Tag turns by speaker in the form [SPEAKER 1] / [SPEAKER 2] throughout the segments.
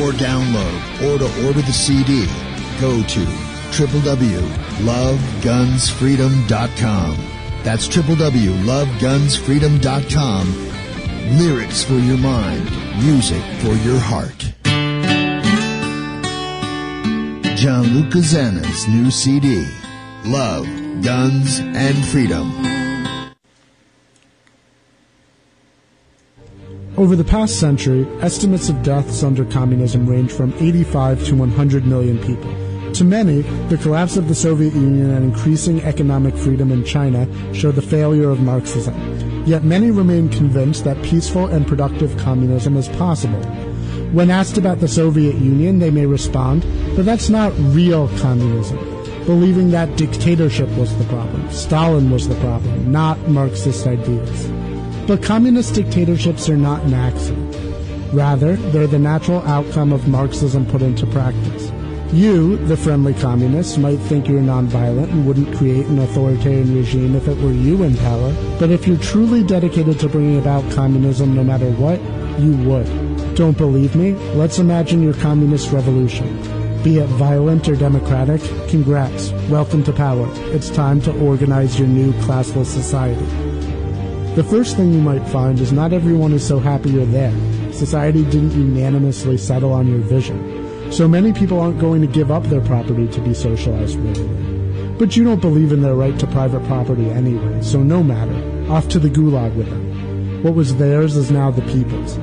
[SPEAKER 1] for download or to order the CD, go to www.lovegunsfreedom.com. That's www.lovegunsfreedom.com. Lyrics for your mind, music for your heart. Gianluca Zanna's new CD, Love, Guns, and Freedom.
[SPEAKER 2] Over the past century, estimates of deaths under communism range from 85 to 100 million people. To many, the collapse of the Soviet Union and increasing economic freedom in China show the failure of Marxism. Yet many remain convinced that peaceful and productive communism is possible. When asked about the Soviet Union, they may respond, but that's not real communism, believing that dictatorship was the problem, Stalin was the problem, not Marxist ideas. But communist dictatorships are not an accident. Rather, they're the natural outcome of Marxism put into practice. You, the friendly communist, might think you're nonviolent and wouldn't create an authoritarian regime if it were you in power, but if you're truly dedicated to bringing about communism no matter what, you would. Don't believe me? Let's imagine your communist revolution. Be it violent or democratic, congrats, welcome to power. It's time to organize your new classless society. The first thing you might find is not everyone is so happy you're there. Society didn't unanimously settle on your vision. So many people aren't going to give up their property to be socialized willingly. But you don't believe in their right to private property anyway, so no matter. Off to the gulag with them. What was theirs is now the people's.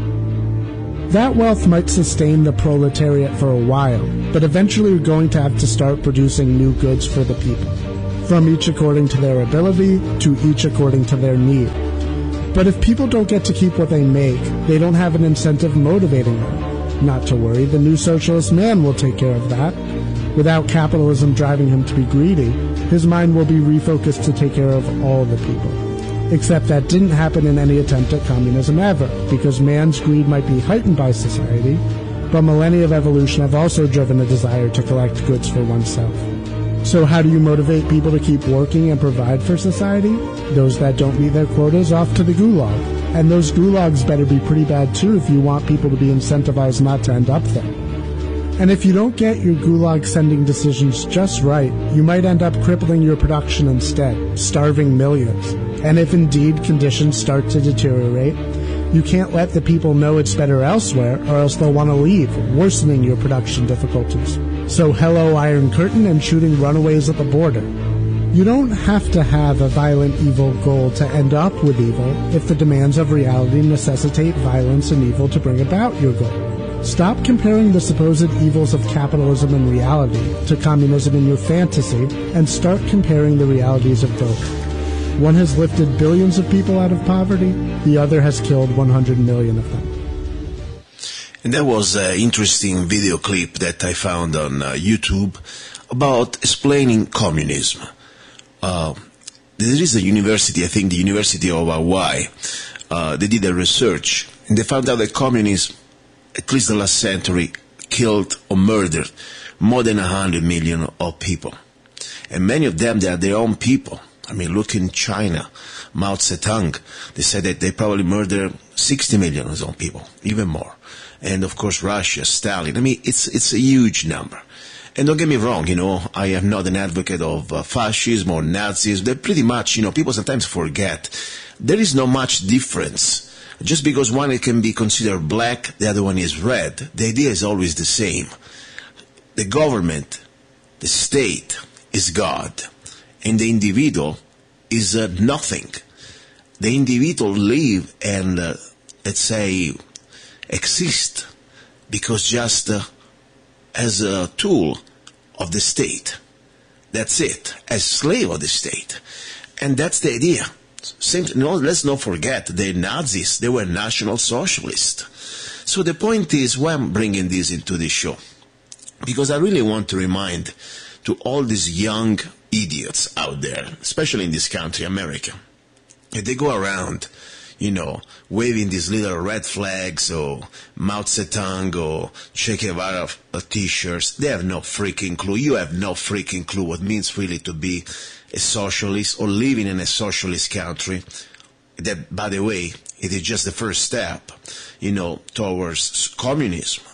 [SPEAKER 2] That wealth might sustain the proletariat for a while, but eventually we're going to have to start producing new goods for the people. From each according to their ability, to each according to their need. But if people don't get to keep what they make, they don't have an incentive motivating them. Not to worry, the new socialist man will take care of that. Without capitalism driving him to be greedy, his mind will be refocused to take care of all the people. Except that didn't happen in any attempt at communism ever, because man's greed might be heightened by society, but millennia of evolution have also driven a desire to collect goods for oneself. So how do you motivate people to keep working and provide for society? Those that don't meet their quotas, off to the gulag. And those gulags better be pretty bad too if you want people to be incentivized not to end up there. And if you don't get your gulag sending decisions just right, you might end up crippling your production instead, starving millions. And if indeed conditions start to deteriorate, you can't let the people know it's better elsewhere, or else they'll want to leave, worsening your production difficulties. So hello Iron Curtain and shooting runaways at the border. You don't have to have a violent evil goal to end up with evil if the demands of reality necessitate violence and evil to bring about your goal. Stop comparing the supposed evils of capitalism in reality to communism in your fantasy and start comparing the realities of both. One has lifted billions of people out of poverty, the other has killed 100 million of them.
[SPEAKER 3] And that was an interesting video clip that I found on YouTube about explaining communism. There is a university, I think the University of Hawaii, they did a research and they found out that communism, at least the last century, killed or murdered more than 100 million of people. And many of them, they are their own people. I mean, look in China, Mao Zedong, they said that they probably murdered 60 million of his own people, even more. And of course Russia, Stalin, I mean, it's a huge number. And don't get me wrong, I am not an advocate of fascism or Nazism. They're pretty much, people sometimes forget. There is not much difference. Just because one can be considered black, the other one is red. The idea is always the same. The government, the state, is God. And the individual is nothing. The individual live and, let's say, exist because just as a tool of the state. That's it, as slave of the state. And that's the idea. Let's not forget, the Nazis, they were National Socialists. So the point is, why I'm bringing this into the show? Because I really want to remind to all these young idiots out there, especially in this country, America, if they go around, waving these little red flags or Mao Zedong or Che Guevara t-shirts, they have no freaking clue. You have no freaking clue what it means really to be a socialist or living in a socialist country. That, by the way, it is just the first step, towards communism.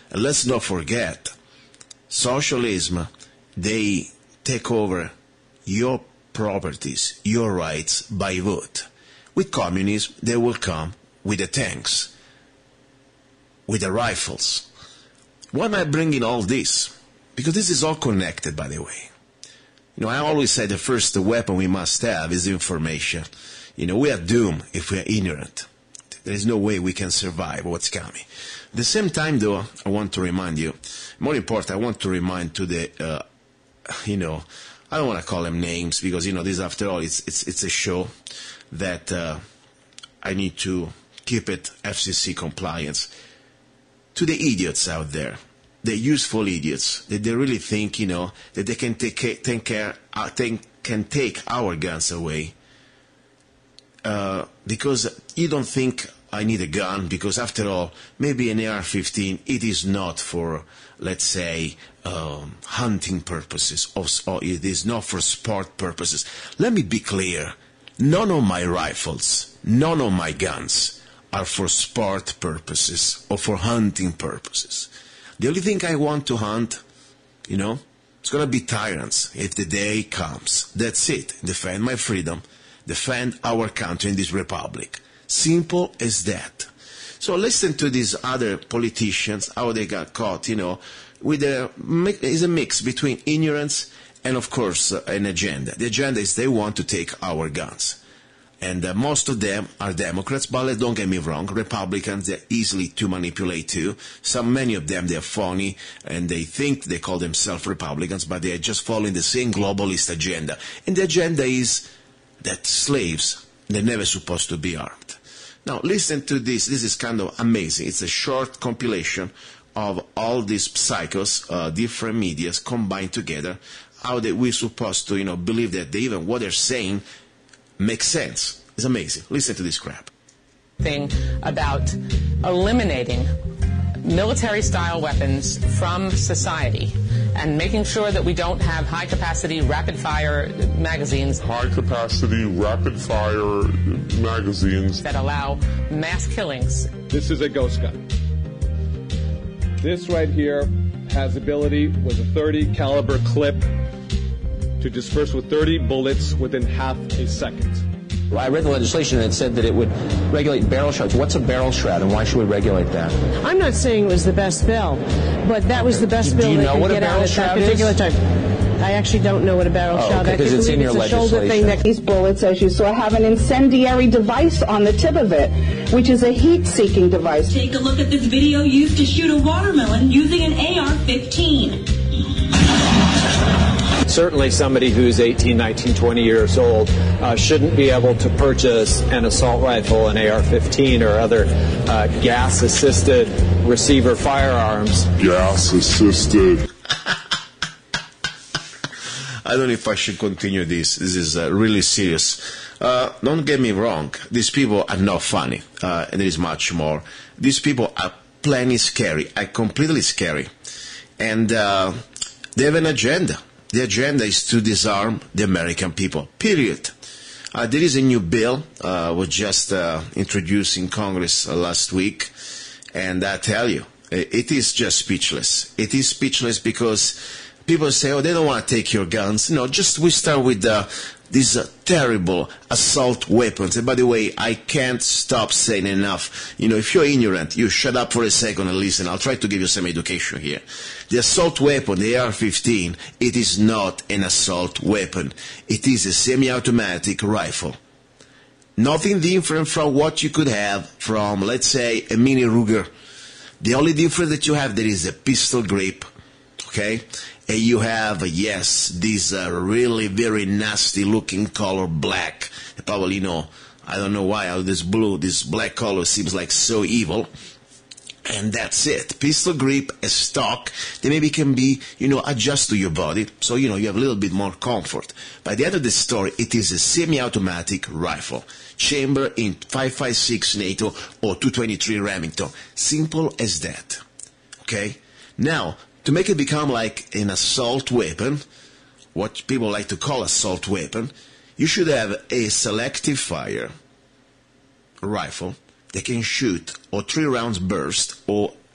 [SPEAKER 3] And let's not forget, socialism, they take over your properties, your rights by vote. With communism, they will come with the tanks, with the rifles. Why am I bringing all this? Because this is all connected, by the way. I always say the first weapon we must have is information. We are doomed if we are ignorant. There is no way we can survive what's coming. At the same time, though, I want to remind you, more important, I want to remind to the, I don't want to call them names because, this, after all, it's a show that I need to keep it FCC compliance. To the idiots out there, the useful idiots, that they really think, that they can take our guns away. Because you don't think I need a gun, because after all, maybe an AR-15, it is not for, let's say, hunting purposes, or it is not for sport purposes. Let me be clear. None of my rifles, none of my guns are for sport purposes or for hunting purposes. The only thing I want to hunt, it's going to be tyrants if the day comes. That's it. Defend my freedom. Defend our country in this republic. Simple as that. So listen to these other politicians, how they got caught, with is a mix between ignorance and, of course, an agenda. The agenda is they want to take our guns. And most of them are Democrats, but don't get me wrong, Republicans, they're easily to manipulate too. Many of them, they're phony, and they think they call themselves Republicans, but they're just following the same globalist agenda. And the agenda is that slaves, they're never supposed to be armed. Now, listen to this. This is kind of amazing. It's a short compilation of all these psychos, different medias combined together, how we're supposed to, believe that even what they're saying makes sense. It's amazing. Listen to this crap.
[SPEAKER 4] Thing about eliminating military-style weapons from society and making sure that we don't have high-capacity, rapid-fire magazines.
[SPEAKER 5] High-capacity, rapid-fire magazines.
[SPEAKER 4] That allow mass killings.
[SPEAKER 6] This is a ghost gun. This right here has ability with a .30 caliber clip to disperse with 30 bullets within half a second.
[SPEAKER 7] I read the legislation and it said that it would regulate barrel shrouds. What's a barrel shroud and why should we regulate that?
[SPEAKER 8] I'm not saying it was the best bill, but that was the best bill that could get out at that particular time. I actually don't know what a barrel shroud is.
[SPEAKER 7] Because it's in your legislation.
[SPEAKER 9] These bullets, as you saw, have an incendiary device on the tip of it, which is a heat-seeking device.
[SPEAKER 10] Take a look at this video used to shoot a watermelon using an AR-15.
[SPEAKER 11] Certainly somebody who's 18, 19, 20 years old shouldn't be able to purchase an assault rifle, an AR-15, or other gas-assisted receiver firearms.
[SPEAKER 5] Gas-assisted.
[SPEAKER 3] I don't know if I should continue this. This is really serious. Don't get me wrong. These people are not funny. And there is much more. These people are plenty scary, are completely scary. And they have an agenda. The agenda is to disarm the American people, period. There is a new bill, was just introduced in Congress last week, and I tell you, it is just speechless. It is speechless because people say, oh, they don't want to take your guns. No, just we start with these terrible assault weapons. And by the way, I can't stop saying enough. If you're ignorant, you shut up for a second and listen. I'll try to give you some education here. The assault weapon, the AR-15, it is not an assault weapon. It is a semi-automatic rifle. Nothing different from what you could have from, let's say, a Mini Ruger. The only difference that you have there is a pistol grip, okay? And you have, yes, this really very nasty looking color, black. Probably, I don't know why, this black color seems like so evil. And that's it. Pistol grip, a stock, they maybe can be, adjust to your body. So, you have a little bit more comfort. By the end of the story, it is a semi-automatic rifle. Chamber in 5.56 NATO or 223 Remington. Simple as that. Okay? Now, to make it become like an assault weapon, what people like to call assault weapon, you should have a selective fire rifle that can shoot or 3 rounds burst or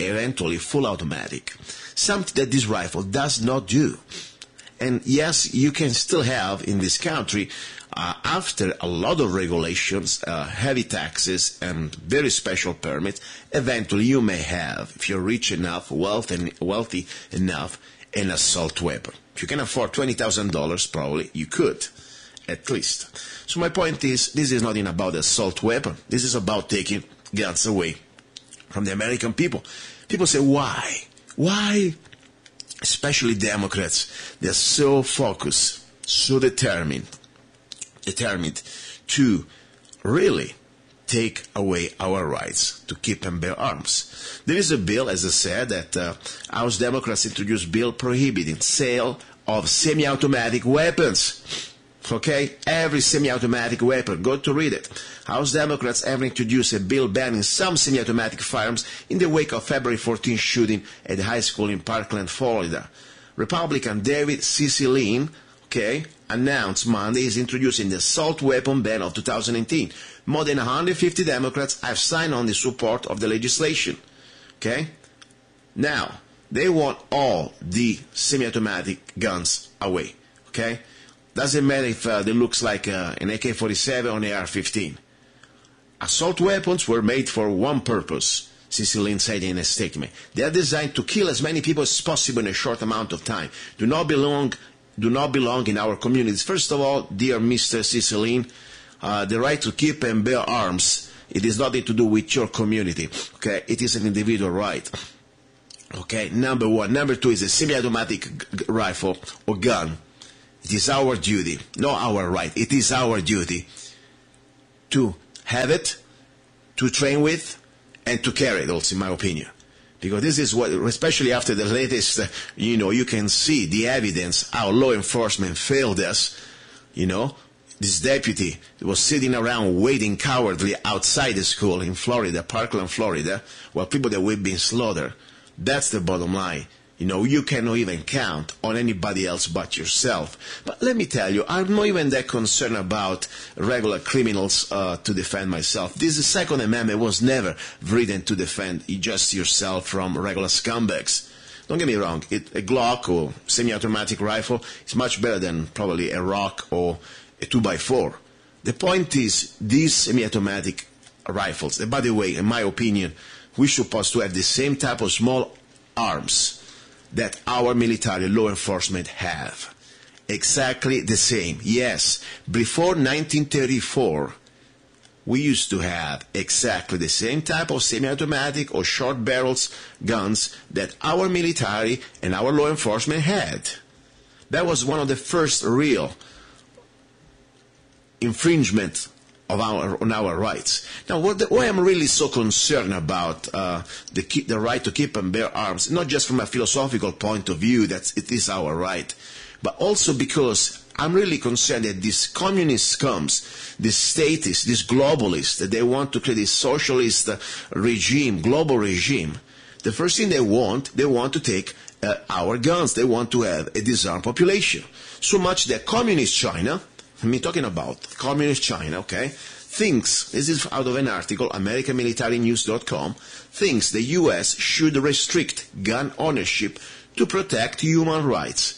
[SPEAKER 3] eventually full automatic, something that this rifle does not do. And yes, you can still have in this country, after a lot of regulations, heavy taxes, and very special permits, eventually you may have, if you're rich enough, wealthy enough, an assault weapon. If you can afford $20,000, probably you could, at least. So my point is, this is not about assault weapon. This is about taking guns away from the American people. People say, why? Why? Especially Democrats, they're so focused, so determined to really take away our rights to keep and bear arms. There is a bill, as I said, that House Democrats introduced a bill prohibiting sale of semi-automatic weapons. Okay? Every semi-automatic weapon. Go to read it. House Democrats have introduced a bill banning some semi-automatic firearms in the wake of February 14 shooting at a high school in Parkland, Florida. Republican David Cicilline, announced Monday is introducing the assault weapon ban of 2018. More than 150 Democrats have signed on the support of the legislation. Okay? Now, they want all the semi-automatic guns away. Okay? Doesn't matter if they looks like an AK-47 or an AR-15. Assault weapons were made for one purpose, Cicilline said in a statement. They are designed to kill as many people as possible in a short amount of time. Do not belong in our communities. First of all, dear Mr. Cicilline, the right to keep and bear arms, it is nothing to do with your community. Okay? It is an individual right. Okay? Number one. Number two is a semi-automatic rifle or gun. It is our duty, not our right. It is our duty to have it, to train with, and to carry it also, in my opinion. Because this is what, especially after the latest, you can see the evidence how law enforcement failed us. This deputy was sitting around waiting cowardly outside the school in Florida, Parkland, Florida, while people that were being slaughtered. That's the bottom line. You cannot even count on anybody else but yourself. But let me tell you, I'm not even that concerned about regular criminals to defend myself. This Second Amendment was never written to defend just yourself from regular scumbags. Don't get me wrong, a Glock or semi-automatic rifle is much better than probably a Rock or a 2x4. The point is, these semi-automatic rifles, and by the way, in my opinion, we're supposed to have the same type of small arms that our military law enforcement have. Exactly the same. Yes, before 1934, we used to have exactly the same type of semi-automatic or short barrels guns that our military and our law enforcement had. That was one of the first real infringement on our rights. Now, why I'm really so concerned about the right to keep and bear arms, not just from a philosophical point of view that it is our right, but also because I'm really concerned that these communist scums, these statists, these globalists, that they want to create this socialist regime, global regime. The first thing they want to take our guns. They want to have a disarmed population. So much that communist China, talking about communist China, thinks, this is out of an article, AmericanMilitaryNews.com, thinks the U.S. should restrict gun ownership to protect human rights.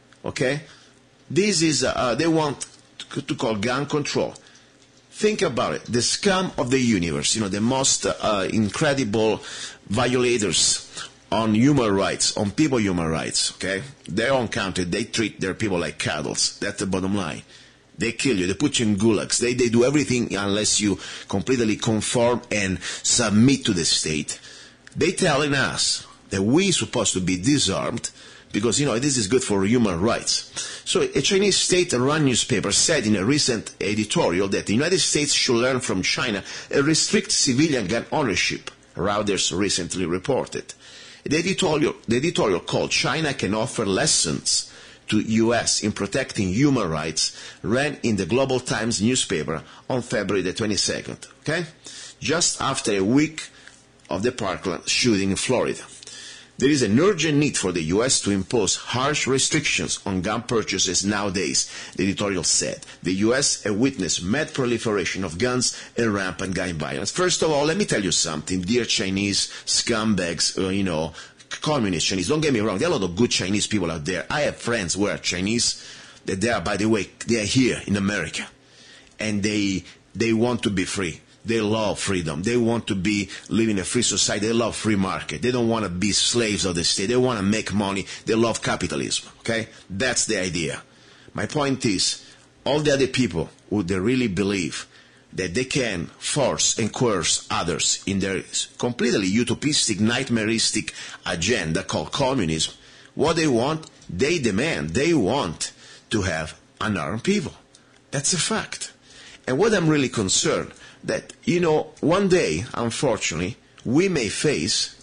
[SPEAKER 3] This is, they want to call gun control. Think about it. The scum of the universe, the most incredible violators on human rights, on people human rights, Their own country, they treat their people like cattle. That's the bottom line. They kill you. They put you in gulags. They do everything unless you completely conform and submit to the state. They telling us that we're supposed to be disarmed because, this is good for human rights. So a Chinese state-run newspaper said in a recent editorial that the United States should learn from China and restrict civilian gun ownership, Reuters recently reported. The editorial called China Can Offer Lessons to U.S. in protecting human rights ran in the Global Times newspaper on February the 22nd, just after a week of the Parkland shooting in Florida. There is an urgent need for the U.S. to impose harsh restrictions on gun purchases nowadays, the editorial said. The U.S. has witnessed mass proliferation of guns and rampant gun violence. First of all, let me tell you something, dear Chinese scumbags, communist Chinese. Don't get me wrong, there are a lot of good Chinese people out there. I have friends who are Chinese, that they are, by the way, they are here in America. And they want to be free. They love freedom. They want to live in a free society. They love free market. They don't want to be slaves of the state. They want to make money. They love capitalism. Okay? That's the idea. My point is, all the other people who they really believe that they can force and coerce others in their completely utopistic, nightmaristic agenda called communism, what they want, they demand, they want to have unarmed people. That's a fact. And what I'm really concerned, that, one day, unfortunately, we may face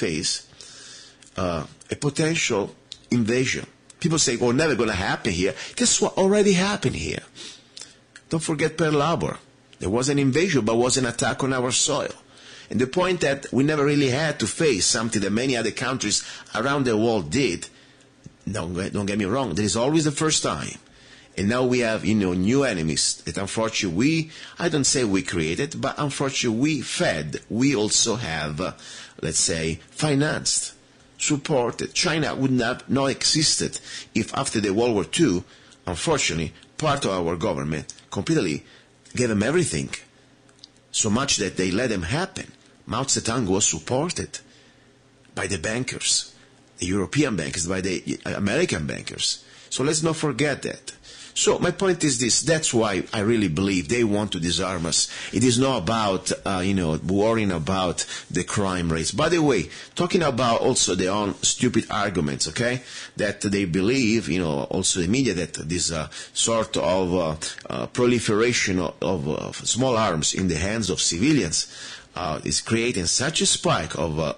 [SPEAKER 3] a potential invasion. People say, oh, never going to happen here. Guess what already happened here? Don't forget Pearl Harbor. There was an invasion, but was an attack on our soil. And the point that we never really had to face something that many other countries around the world did, don't get me wrong, there is always the first time. And now we have, new enemies that unfortunately I don't say we created, but unfortunately we fed. We also have, let's say, financed, supported. China would have not existed if after the World War II, unfortunately, part of our government completely gave them everything. So much that they let them happen. Mao Zedong was supported by the bankers, the European bankers, by the American bankers. So let's not forget that. So my point is this, that's why I really believe they want to disarm us. It is not about, worrying about the crime rates. By the way, talking about also their own stupid arguments, okay, that they believe, also the media, that this sort of proliferation of small arms in the hands of civilians is creating such a spike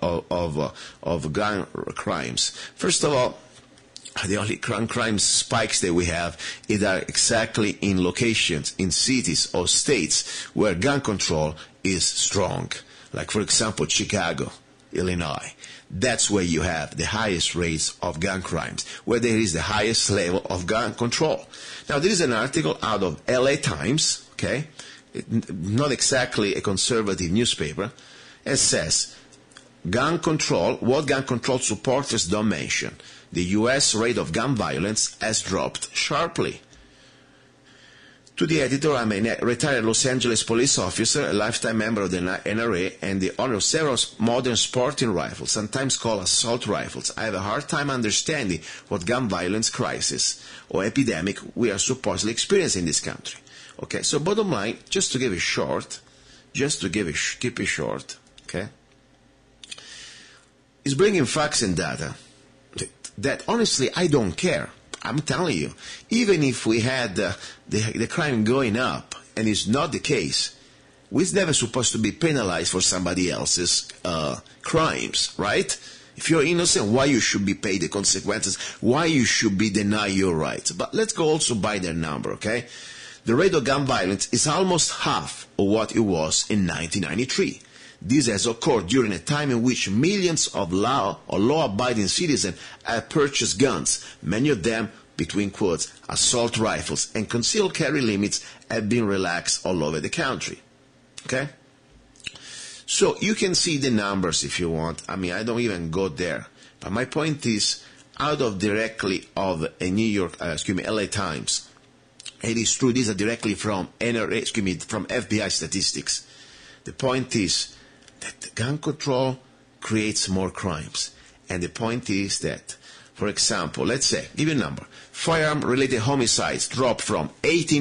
[SPEAKER 3] of gun crimes. First of all, the only crime spikes that we have are exactly in locations, in cities or states where gun control is strong. Like, for example, Chicago, Illinois. That's where you have the highest rates of gun crimes, where there is the highest level of gun control. Now, there is an article out of LA Times, okay, not exactly a conservative newspaper, it says, gun control, what gun control supporters don't mention. The U.S. rate of gun violence has dropped sharply. To the editor, I'm a retired Los Angeles police officer, a lifetime member of the NRA, and the owner of several modern sporting rifles, sometimes called assault rifles. I have a hard time understanding what gun violence crisis or epidemic we are supposedly experiencing in this country. Okay, so bottom line, just to keep it short, okay, is bringing facts and data that honestly I don't care. I'm telling you, even if we had the crime going up, and it's not the case, we're never supposed to be penalized for somebody else's crimes, right? If you're innocent, why you should be paid the consequences? Why you should be denied your rights? But let's go also by their number, okay? The rate of gun violence is almost half of what it was in 1993. This has occurred during a time in which millions of law-abiding citizens have purchased guns, many of them, between quotes, assault rifles, and concealed carry limits have been relaxed all over the country. Okay? So you can see the numbers if you want. I mean, I don't even go there. But my point is, out of directly of a LA Times, it is true, these are directly from from FBI statistics. The point is that gun control creates more crimes. And the point is that, for example, let's say, give you a number, firearm-related homicides dropped from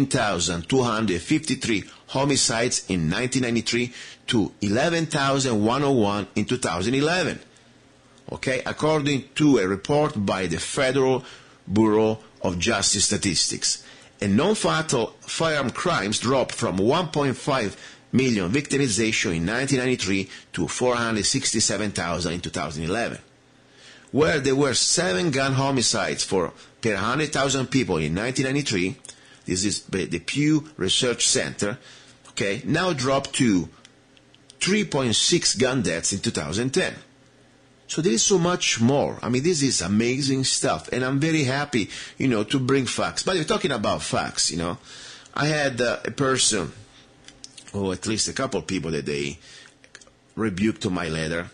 [SPEAKER 3] 18,253 homicides in 1993 to 11,101 in 2011. Okay, according to a report by the Federal Bureau of Justice Statistics. And non-fatal firearm crimes dropped from 1.5 million victimization in 1993 to 467,000 in 2011. Where there were 7 gun homicides per 100,000 people in 1993, this is the Pew Research Center, okay, now dropped to 3.6 gun deaths in 2010. So there is so much more. I mean, this is amazing stuff, and I'm very happy, to bring facts. But you're talking about facts, I had a person, or at least a couple of people that they rebuked to my letter,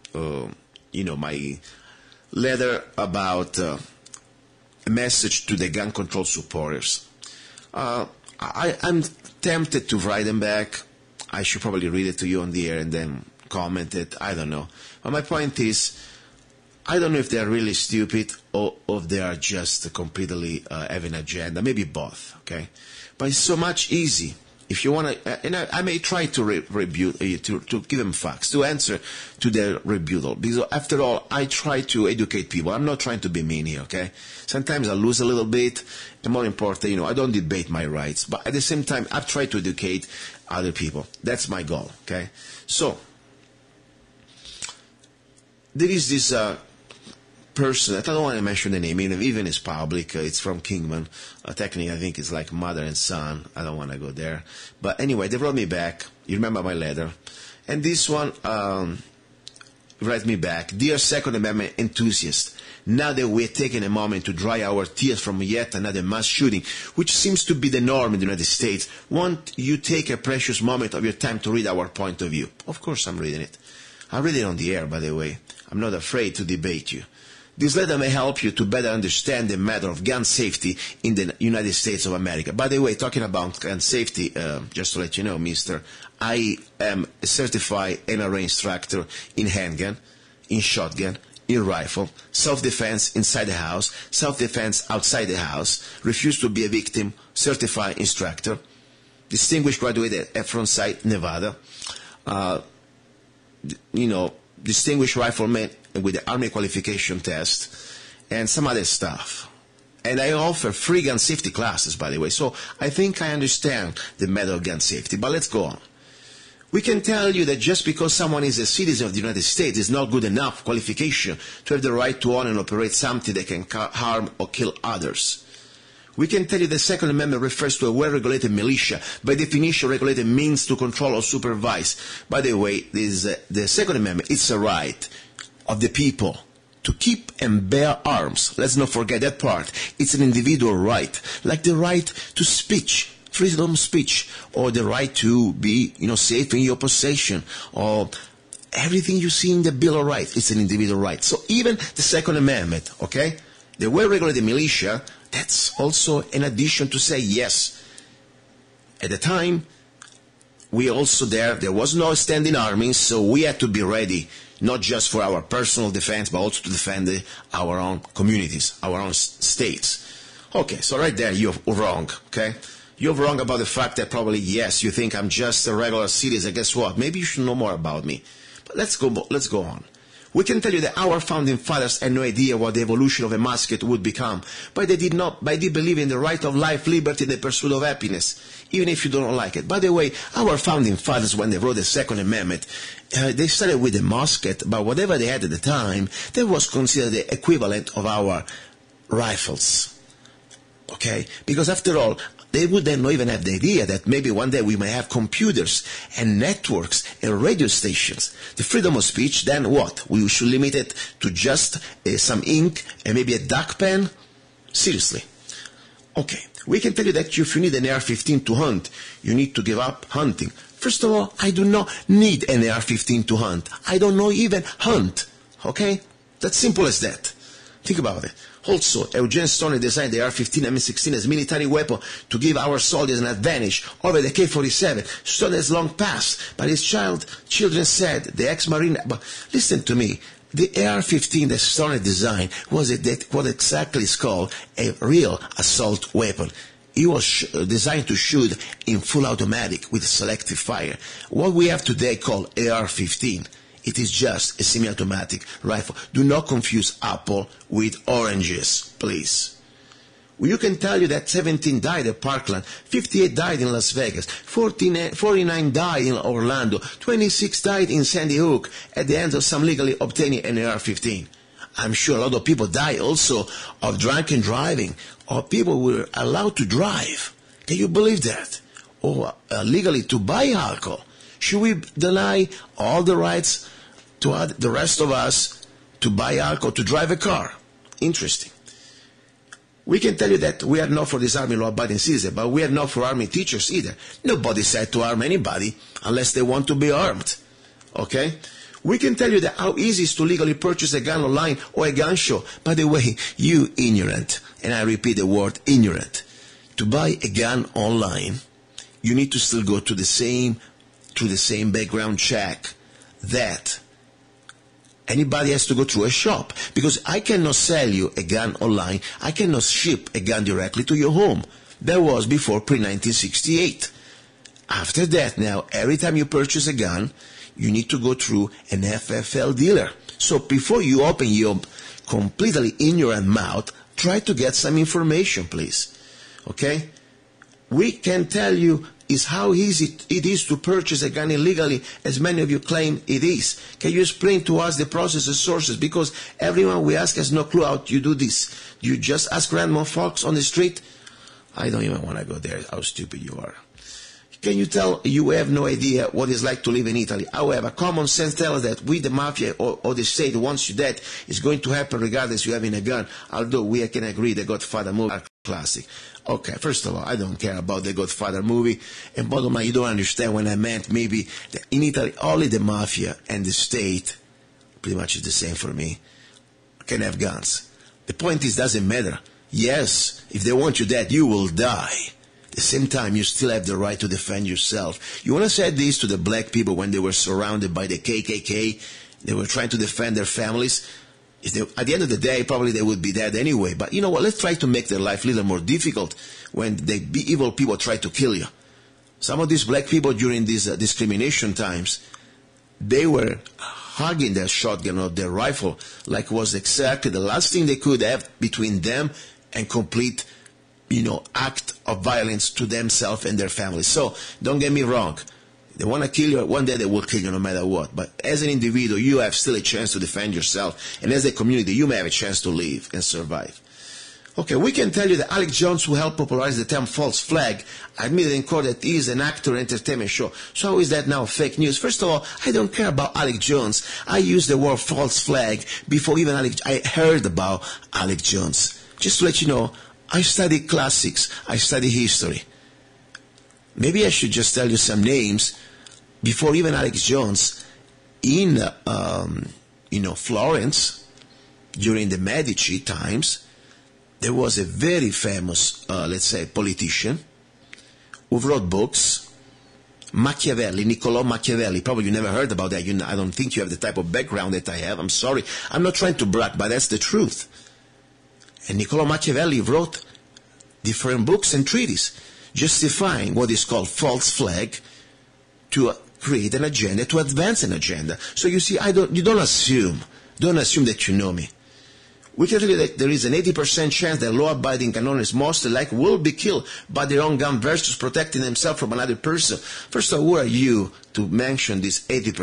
[SPEAKER 3] my letter about a message to the gun control supporters. I'm tempted to write them back. I should probably read it to you on the air and then comment it. I don't know. But my point is, I don't know if they're really stupid or if they are just completely having an agenda. Maybe both, okay? But it's so much easy. If you want to, and I may try to rebut, to give them facts, to answer to their rebuttal. Because after all, I try to educate people. I'm not trying to be mean here, okay? Sometimes I lose a little bit, and more important, I don't debate my rights. But at the same time, I've tried to educate other people. That's my goal, okay? So, there is this person, I don't want to mention the name, even it's public, it's from Kingman. Technically, I think it's like mother and son. I don't want to go there. But anyway, they wrote me back. You remember my letter. And this one writes me back. Dear Second Amendment enthusiast, now that we're taking a moment to dry our tears from yet another mass shooting, which seems to be the norm in the United States, won't you take a precious moment of your time to read our point of view? Of course I'm reading it. I read it on the air, by the way. I'm not afraid to debate you. This letter may help you to better understand the matter of gun safety in the United States of America. By the way, talking about gun safety, just to let you know, mister, I am a certified NRA instructor in handgun, in shotgun, in rifle, self-defense inside the house, self-defense outside the house, refuse to be a victim, certified instructor, distinguished graduate at Frontside, Nevada, distinguished rifleman with the Army qualification test, and some other stuff. And I offer free gun safety classes, by the way, so I think I understand the matter of gun safety. But let's go on. We can tell you that just because someone is a citizen of the United States is not good enough qualification to have the right to own and operate something that can harm or kill others. We can tell you the Second Amendment refers to a well-regulated militia. By definition, regulated means to control or supervise. By the way, the Second Amendment, it's a right of the people to keep and bear arms. Let's not forget that part. It's an individual right, like the right to speech, freedom of speech, or the right to be, safe in your possession, or everything you see in the Bill of Rights. It's an individual right. So even the Second Amendment, okay, the well-regulated militia, that's also an addition to say yes. At the time, we also there was no standing army, so we had to be ready, not just for our personal defense, but also to defend our own communities, our own states. Okay, so right there, you're wrong, okay? You're wrong about the fact that probably, yes, you think I'm just a regular citizen. Guess what? Maybe you should know more about me. But let's go on. We can tell you that our founding fathers had no idea what the evolution of a musket would become, but they did believe in the right of life, liberty, and the pursuit of happiness, even if you don't like it. By the way, our founding fathers, when they wrote the Second Amendment, they started with a musket, but whatever they had at the time, that was considered the equivalent of our rifles. Okay? Because after all, they would then not even have the idea that maybe one day we may have computers and networks and radio stations. The freedom of speech, then what? We should limit it to just some ink and maybe a duck pen? Seriously. Okay, we can tell you that if you need an AR-15 to hunt, you need to give up hunting. First of all, I do not need an AR-15 to hunt. I don't know even hunt. Okay? That's simple as that. Think about it. Also, Eugene Stoney designed the AR-15 and M16 as military weapon to give our soldiers an advantage over the K-47. Stoney has long passed, but his children said, the ex-Marine... But listen to me. The AR-15 that Stoney designed was what exactly is called a real assault weapon. It was designed to shoot in full automatic with selective fire. What we have today called AR-15. It is just a semi-automatic rifle. Do not confuse apple with oranges, please. Well, you can tell you that 17 died at Parkland, 58 died in Las Vegas, 49 died in Orlando, 26 died in Sandy Hook at the hands of some legally obtaining an AR-15. I'm sure a lot of people die also of drunken driving, or people were allowed to drive. Can you believe that? Or legally to buy alcohol. Should we deny all the rights to the rest of us to buy alcohol, to drive a car. Interesting. We can tell you that we are not for disarming law-abiding citizens, but we are not for arming teachers either. Nobody said to arm anybody unless they want to be armed. Okay? We can tell you that how easy it is to legally purchase a gun online or a gun show. By the way, you ignorant, and I repeat the word ignorant, to buy a gun online, you need to still go to the same background check that anybody has to go through a shop. Because I cannot sell you a gun online. I cannot ship a gun directly to your home. That was before pre-1968. After that, now, every time you purchase a gun, you need to go through an FFL dealer. So before you open your completely ignorant mouth, try to get some information, please. Okay? We can tell you is how easy it is to purchase a gun illegally, as many of you claim it is. Can you explain to us the process and sources? Because everyone we ask has no clue how you do this. You just ask random folks on the street? I don't even want to go there, how stupid you are. Can you tell you have no idea what it's like to live in Italy? However, common sense tells us that we, the mafia or the state, wants you dead. It's going to happen regardless you having a gun. Although we can agree the Godfather movie are classic. Okay, first of all, I don't care about the Godfather movie. And bottom line, you don't understand when I meant maybe that in Italy, only the mafia and the state, pretty much is the same for me, can have guns. The point is, doesn't matter. Yes, if they want you dead, you will die. At the same time, you still have the right to defend yourself. You want to say this to the black people when they were surrounded by the KKK? They were trying to defend their families. At the end of the day, probably they would be dead anyway. But you know what? Let's try to make their life a little more difficult when the evil people try to kill you. Some of these black people during these discrimination times, they were hugging their shotgun or their rifle like it was exactly the last thing they could have between them and complete act of violence to themselves and their families. So, don't get me wrong. They want to kill you. One day they will kill you no matter what. But as an individual, you have still a chance to defend yourself. And as a community, you may have a chance to live and survive. Okay, we can tell you that Alex Jones, who helped popularize the term false flag, admitted in court that he is an actor and entertainment show. So how is that now fake news? First of all, I don't care about Alex Jones. I used the word false flag before even I heard about Alex Jones. Just to let you know, I study classics. I study history. Maybe I should just tell you some names. Before even Alex Jones, in Florence, during the Medici times, there was a very famous, let's say, politician who wrote books. Machiavelli, Niccolò Machiavelli. Probably you never heard about that. I don't think you have the type of background that I have. I'm sorry. I'm not trying to brag, but that's the truth. And Niccolò Machiavelli wrote different books and treatises justifying what is called false flag to create an agenda, to advance an agenda. So you see, you don't assume that you know me. We can tell you that there is an 80% chance that law-abiding canonists most like will be killed by their own gun versus protecting themselves from another person. First of all, who are you to mention this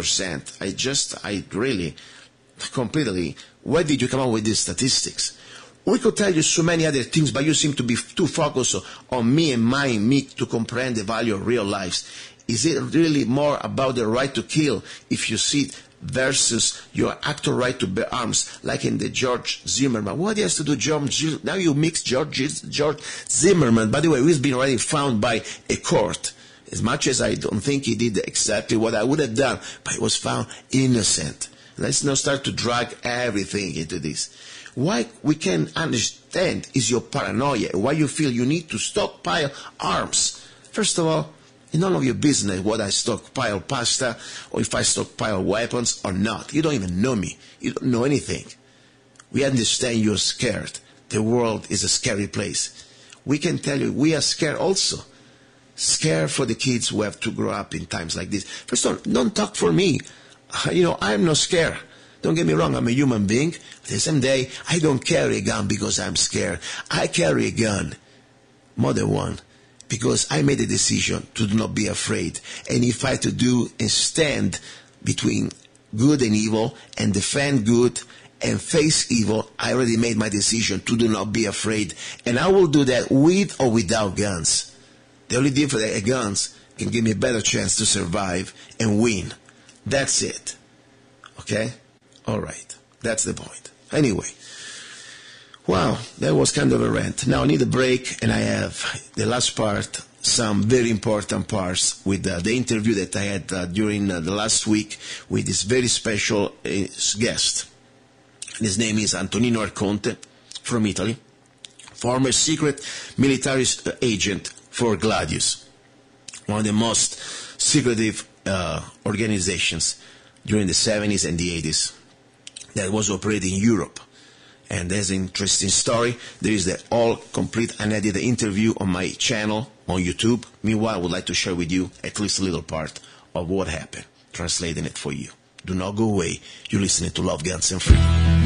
[SPEAKER 3] 80%? I really, completely, where did you come up with these statistics? We could tell you so many other things, but you seem to be too focused on me and me to comprehend the value of real lives. Is it really more about the right to kill if you see it versus your actual right to bear arms, like in the George Zimmerman? What has to do George? Now you mix George Zimmerman, by the way, who's been already found by a court. As much as I don't think he did exactly what I would have done, but he was found innocent. Let's not start to drag everything into this. Why we can understand is your paranoia, why you feel you need to stockpile arms. First of all, it's none of your business whether I stockpile pasta or if I stockpile weapons or not. You don't even know me. You don't know anything. We understand you're scared. The world is a scary place. We can tell you we are scared also. Scared for the kids who have to grow up in times like this. First of all, don't talk for me. I'm not scared. Don't get me wrong, I'm a human being. But the same day, I don't carry a gun because I'm scared. I carry a gun, more than one, because I made a decision to not be afraid. And if I had to do and stand between good and evil and defend good and face evil, I already made my decision to do not be afraid. And I will do that with or without guns. The only difference is that guns can give me a better chance to survive and win. That's it. Okay? All right. That's the point. Anyway, wow, that was kind of a rant. Now I need a break, and I have the last part, some very important parts with the interview that I had during the last week with this very special guest. His name is Antonino Arconte from Italy, former secret military agent for Gladius, one of the most secretive organizations during the 70s and the 80s that was operating in Europe. And there's an interesting story. There is the all complete unedited interview on my channel on YouTube. Meanwhile, I would like to share with you at least a little part of what happened, translating it for you. Do not go away. You're listening to Love, Guns, and Freedom.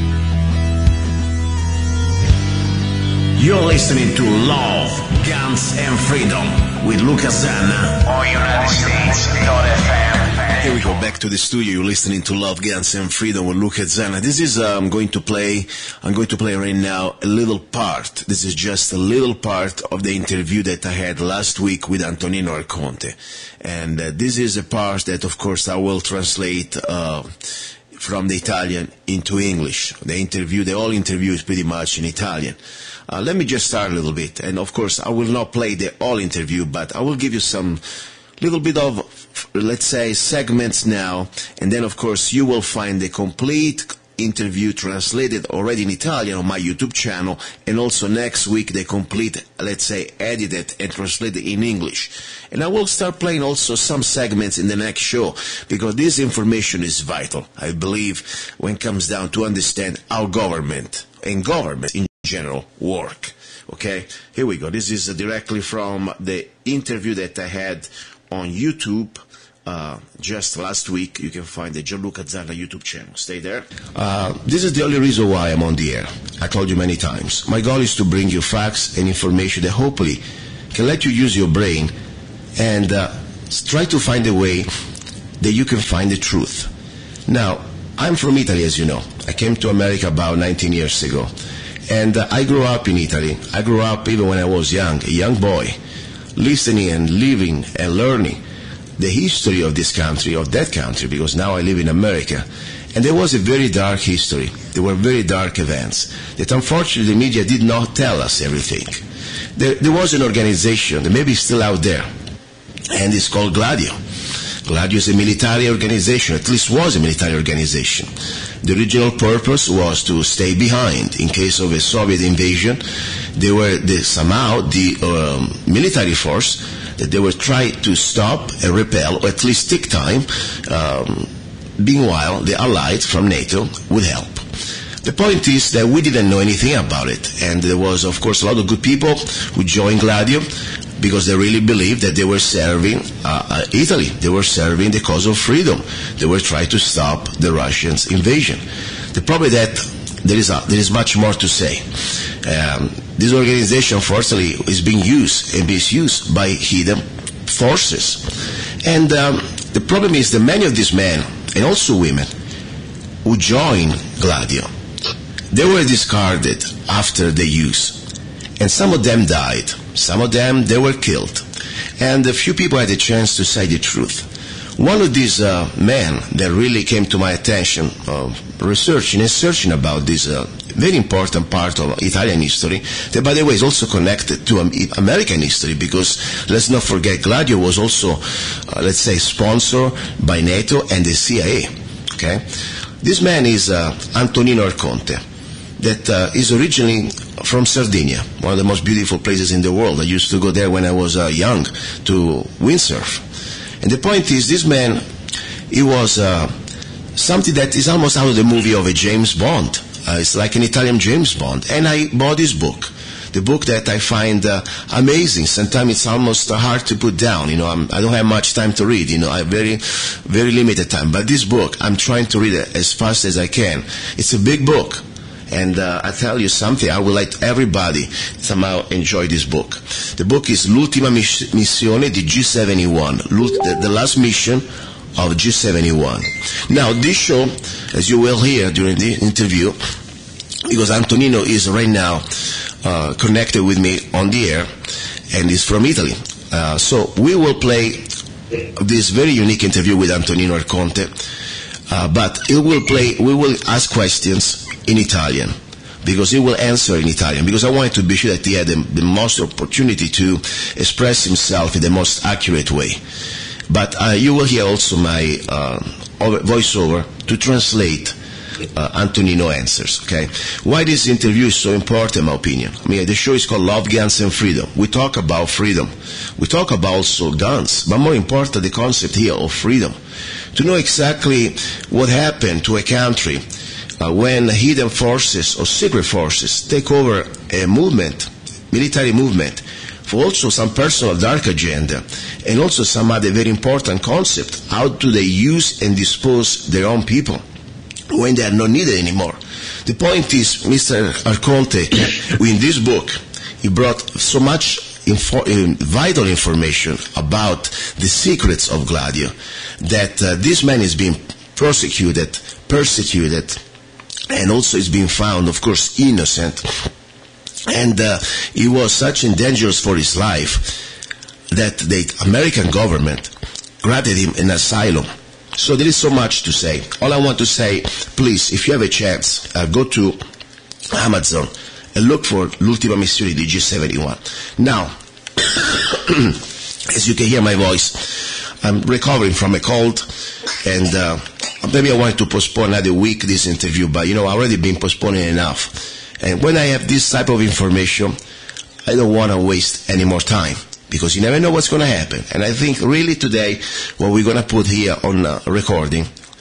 [SPEAKER 3] You're listening to Love, Guns, and Freedom with Luca Zanna on UnitedStates.fm. Here we go, back to the studio. You're listening to Love, Guns, and Freedom with Luca Zanna. This is, I'm going to play right now a little part. This is just a little part of the interview that I had last week with Antonino Arconte. And this is a part that, of course, I will translate from the Italian into English. The whole interview is pretty much in Italian. Let me just start a little bit. And, of course, I will not play the whole interview, but I will give you some little bit of, let's say, segments now, and then, of course, you will find the complete interview translated already in Italian on my YouTube channel, and also next week the complete, let's say, edited and translated in English. And I will start playing also some segments in the next show, because this information is vital, I believe, when it comes down to understand how government and government in general work. Okay, here we go. This is directly from the interview that I had on YouTube just last week. You can find the Gianluca Zanna YouTube channel. Stay there. This is the only reason why I'm on the air. I told you many times. My goal is to bring you facts and information that hopefully can let you use your brain and try to find a way that you can find the truth. Now, I'm from Italy, as you know. I came to America about 19 years ago. And I grew up in Italy. I grew up even when I was young, a young boy, listening and living and learning the history of this country, of that country, because now I live in America. And there was a very dark history. There were very dark events that unfortunately the media did not tell us everything. There was an organization that may be still out there, and it's called Gladio. Gladio is a military organization, at least was a military organization. The original purpose was to stay behind in case of a Soviet invasion. They were somehow the military force that they were trying to stop and repel, or at least take time, meanwhile the allies from NATO would help. The point is that we didn't know anything about it, and there was, of course, a lot of good people who joined Gladio because they really believed that they were serving Italy. They were serving the cause of freedom. They were trying to stop the Russians' invasion. The problem is that there is much more to say. This organization, unfortunately, is being used and misused by hidden forces. And the problem is that many of these men, and also women, who joined Gladio, they were discarded after the use. And some of them died. Some of them, they were killed. And a few people had a chance to say the truth. One of these men that really came to my attention, researching and searching about this very important part of Italian history, that, by the way, is also connected to American history, because let's not forget, Gladio was also, let's say, sponsored by NATO and the CIA. Okay? This man is Antonino Arconte, that is originally from Sardinia, one of the most beautiful places in the world. I used to go there when I was young to windsurf. And the point is, this man, he was something that is almost out of the movie of a James Bond. It's like an Italian James Bond. And I bought his book, the book that I find amazing. Sometimes it's almost hard to put down. You know, I don't have much time to read. You know, I have very, very limited time. But this book, I'm trying to read it as fast as I can. It's a big book. And I tell you something, I would like everybody somehow enjoy this book. The book is L'ultima missione di G71, the last mission of G71. Now, this show, as you will hear during the interview, because Antonino is right now connected with me on the air, and is from Italy. So we will play this very unique interview with Antonino Arconte. but we will ask questions in Italian, because he will answer in Italian, because I wanted to be sure that he had the most opportunity to express himself in the most accurate way. But you will hear also my voiceover to translate Antonino answers, okay? Why this interview is so important, in my opinion? I mean, the show is called Love, Guns, and Freedom. We talk about freedom. We talk about also guns, but more important, the concept here of freedom. To know exactly what happened to a country when hidden forces or secret forces take over a movement, military movement, for also some personal dark agenda, and also some other very important concept. How do they use and dispose their own people when they are not needed anymore? The point is, Mr. Arconte, in this book, he brought so much vital information about the secrets of Gladio, that this man is being persecuted, and also is being found, of course, innocent. And he was such in danger for his life that the American government granted him an asylum. So there is so much to say. All I want to say, please, if you have a chance, go to Amazon and look for L'Ultima Missione di G71. Now, as you can hear my voice, I'm recovering from a cold, and maybe I wanted to postpone another week this interview, but I've already been postponing enough. And when I have this type of information, I don't want to waste any more time, because you never know what's going to happen. And I think really today, what we're going to put here on recording,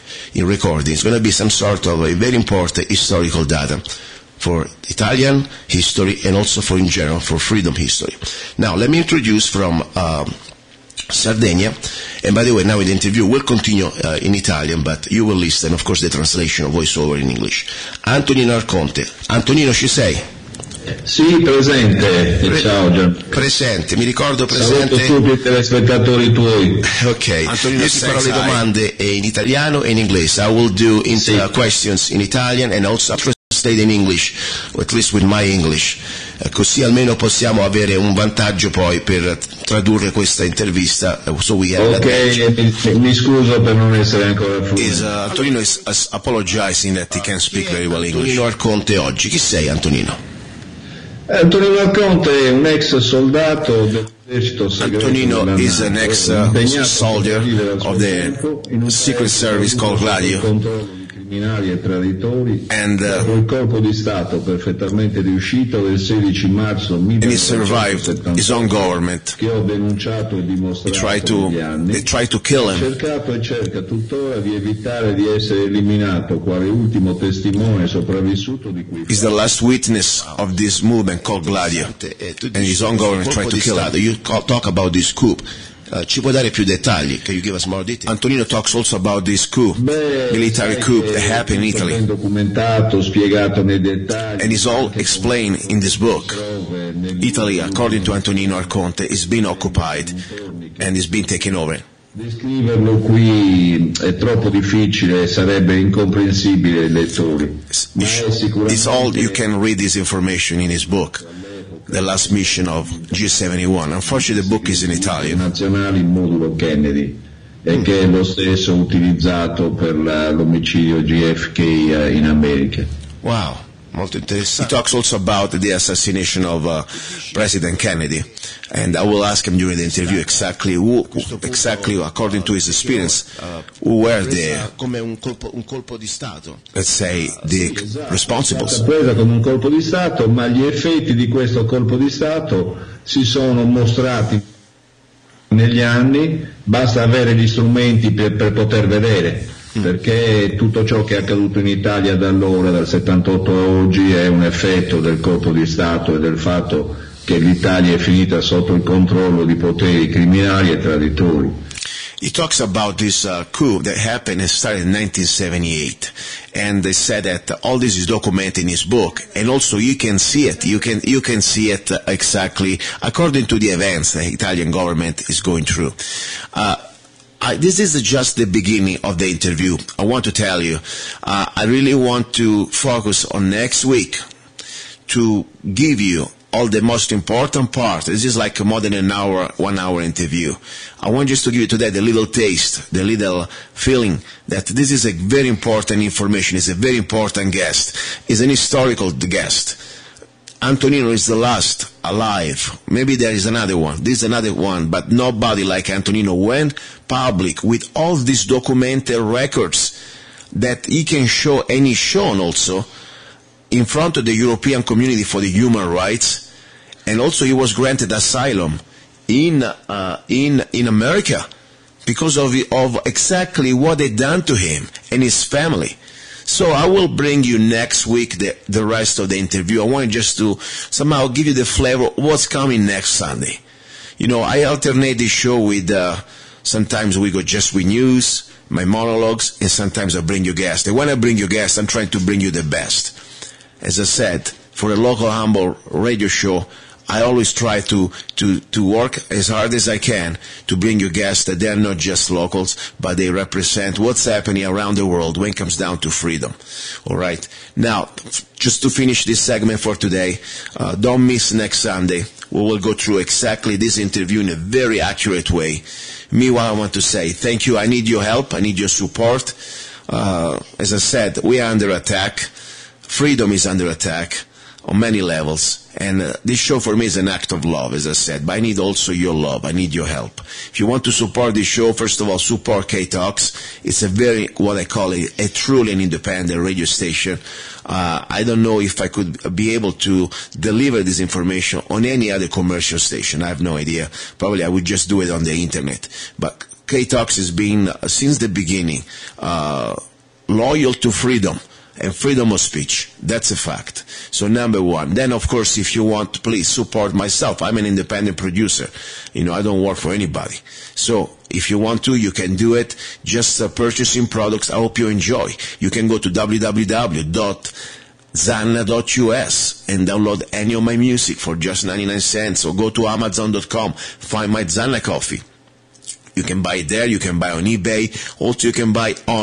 [SPEAKER 3] is going to be some sort of a very important historical data for Italian history and also for, in general, for freedom history. Now, let me introduce from Sardinia, and by the way, now in the interview we'll continue in Italian, but you will listen, of course, the translation of voiceover in English. Antonino Arconte. Antonino, ci sei?
[SPEAKER 12] Sì, presente. Ciao Gian.
[SPEAKER 3] Presente, mi ricordo presente.
[SPEAKER 12] Saluto tutti i telespettatori tuoi.
[SPEAKER 3] Ok, Antonino, io ti farò le domande in italiano e in inglese. I will do questions in Italian and also translate in English, or at least with my English. Così almeno possiamo avere un vantaggio poi per tradurre questa intervista. So we have
[SPEAKER 12] mi scuso per non essere ancora fluente.
[SPEAKER 3] Antonino is apologizing that he can't speak very well English. Antonino Arconte oggi. Chi sei, Antonino?
[SPEAKER 12] Antonino Arconte è un ex soldato dell'esercito segreto.
[SPEAKER 3] Antonino is an ex soldier of the secret service called Gladio.
[SPEAKER 12] Criminali e traditori, il colpo di Stato perfettamente riuscito del 16 marzo 1977
[SPEAKER 3] his own government.
[SPEAKER 12] Che ho denunciato e dimostrato negli anni.
[SPEAKER 3] They tried to kill him.
[SPEAKER 12] Cercato e cerca tuttora di evitare di essere eliminato quale ultimo testimone sopravvissuto di cui
[SPEAKER 3] is the last witness of this movement called Gladio, and his own government tried to kill him. You talk about this coup. Ci può dare più dettagli? Can you give us more details? Antonino talks also about this coup, military coup that happened in Italy.
[SPEAKER 12] Documentato, spiegato nei dettagli.
[SPEAKER 3] And it's all explained in this book. Italy, according to Antonino Arconte, is being occupied and is being taken over.
[SPEAKER 12] Descriverlo qui è troppo difficile e sarebbe incomprensibile ai lettori.
[SPEAKER 3] It's all, you can read this information in his book. The last mission of G71. Unfortunately, the book is in Italian.
[SPEAKER 12] Nazionali il modulo Kennedy, e che è lo stesso utilizzato per l'omicidio JFK in America.
[SPEAKER 3] Wow, molto interessante. He talks also about the assassination of President Kennedy, and I will ask him during the interview exactly who, according to his experience, who were the,
[SPEAKER 1] come un colpo di Stato.
[SPEAKER 3] let's say, the responsibles.
[SPEAKER 12] Presa come un colpo di Stato, ma gli effetti di questo colpo di Stato si sono mostrati negli anni, basta avere gli strumenti per poter vedere. Perché tutto ciò che è accaduto in Italia da allora, dal 78 a oggi, è un effetto del colpo di Stato e del fatto che l'Italia è finita sotto il controllo di poteri criminali e traditori.
[SPEAKER 3] He talks about this coup that happened and started in 1978, and they said that all this is documented in his book, and also you can see it. You can see it exactly according to the events the Italian government is going through. This is just the beginning of the interview. I want to tell you, I really want to focus on next week to give you all the most important part. This is like more than an hour, 1 hour interview. I want just to give you today the little taste, the little feeling that this is a very important information. It's a very important guest. It's an historical guest. Antonino is the last alive. Maybe there is another one. This is another one, but nobody like Antonino went public with all these documented records that he can show, and he's shown also in front of the European Community for the Human Rights, and also he was granted asylum in America because of exactly what they done to him and his family. So I will bring you next week the rest of the interview. I want just to somehow give you the flavor of what's coming next Sunday. You know, I alternate this show with, sometimes we go just with news, my monologues, and sometimes I bring you guests. And when I bring you guests, I'm trying to bring you the best. As I said, for a local humble radio show, I always try to work as hard as I can to bring you guests that they're not just locals, but they represent what's happening around the world when it comes down to freedom. All right. Now, just to finish this segment for today, don't miss next Sunday. We will go through exactly this interview in a very accurate way. Meanwhile, I want to say thank you. I need your help. I need your support. As I said, we are under attack. Freedom is under attack on many levels. And this show for me is an act of love, as I said. But I need also your love. I need your help. If you want to support this show, first of all, support K-Talks. It's a very, what I call a truly an independent radio station. I don't know if I could be able to deliver this information on any other commercial station. I have no idea. Probably I would just do it on the internet. But K-Talks has been, since the beginning, loyal to freedom. And freedom of speech. That's a fact. So number one. Then, of course, if you want, please support myself. I'm an independent producer. You know, I don't work for anybody. So if you want to, you can do it. Just purchasing products. I hope you enjoy. You can go to www.zanna.us and download any of my music for just 99 cents. Or go to Amazon.com. Find my Zanna coffee. You can buy it there. You can buy on eBay. Also, you can buy on